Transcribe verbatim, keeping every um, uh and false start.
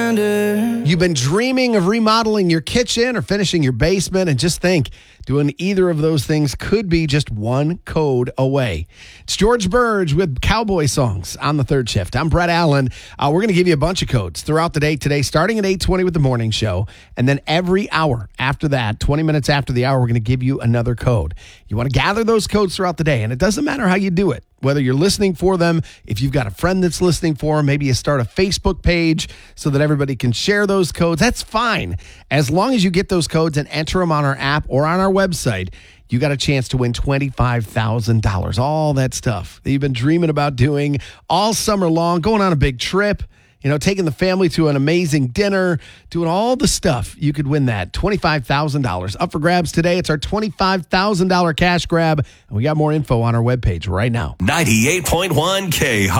reminder. You've been dreaming of remodeling your kitchen or finishing your basement, and just think, doing either of those things could be just one code away. It's George Burge with Cowboy Songs on the third shift. I'm Brett Allen. Uh, we're going to give you a bunch of codes throughout the day today, starting at eight twenty with the morning show. And then every hour after that, twenty minutes after the hour, we're going to give you another code. You want to gather those codes throughout the day, and it doesn't matter how you do it. Whether you're listening for them, if you've got a friend that's listening for them, maybe you start a Facebook page so that everybody can share those codes. That's fine. As long as you get those codes and enter them on our app or on our website, you got a chance to win twenty-five thousand dollars. All that stuff that you've been dreaming about doing all summer long, going on a big trip, you know, taking the family to an amazing dinner, doing all the stuff. You could win that twenty-five thousand dollars. Up for grabs today. It's our twenty-five thousand dollars cash grab. And we got more info on our webpage right now. ninety-eight point one K